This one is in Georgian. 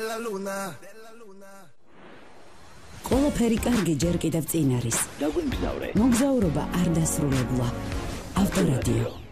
ყველაფერი კარგი ჯერ კიდევ წინ არის. დაგვიმგზავრე. მოგზაურობა არ დასრულებულა. ავტორადიო